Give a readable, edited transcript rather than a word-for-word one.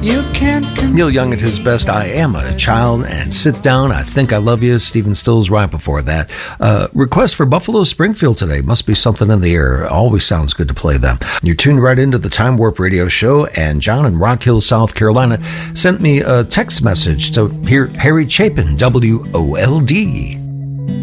You can't Neil Young at his best, I Am a Child, and Sit Down, I Think I Love You. Stephen Stills right before that. Request for Buffalo Springfield today. Must be something in the air. Always sounds good to play them. You're tuned right into the Time Warp Radio Show, and John in Rock Hill, South Carolina, sent me a text message to hear Harry Chapin, WOLD.